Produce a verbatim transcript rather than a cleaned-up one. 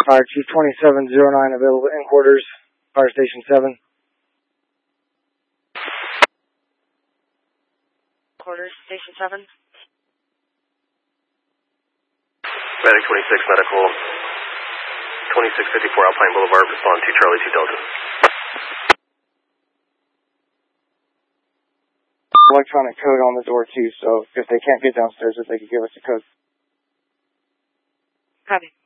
Fire Chief twenty-seven oh nine available in quarters, Fire Station seven. Quarters, Station seven. Medic twenty-six, medical. twenty-six fifty-four Alpine Boulevard, respond to Charlie two Delta. Electronic code on the door too, so if they can't get downstairs, if they could give us a code. Copy.